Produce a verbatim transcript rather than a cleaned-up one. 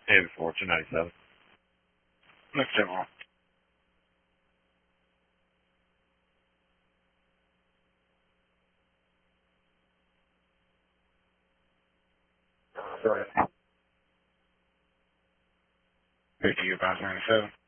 Hey, before two ninety-seven. Next time, Sorry. Fifty about ninety-seven.